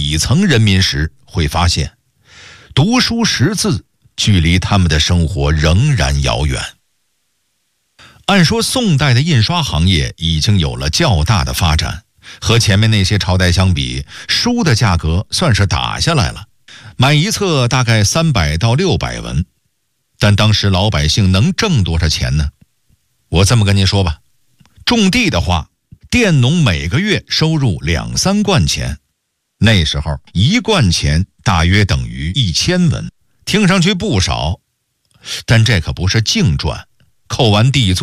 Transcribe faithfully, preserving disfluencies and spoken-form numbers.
底层人民时，会发现读书识字距离他们的生活仍然遥远。按说宋代的印刷行业已经有了较大的发展，和前面那些朝代相比，书的价格算是打下来了，买一册大概三百到六百文。但当时老百姓能挣多少钱呢？我这么跟您说吧，种地的话，佃农每个月收入两三贯钱，那时候一贯钱大约等于一千文，听上去不少，但这可不是净赚，扣完地租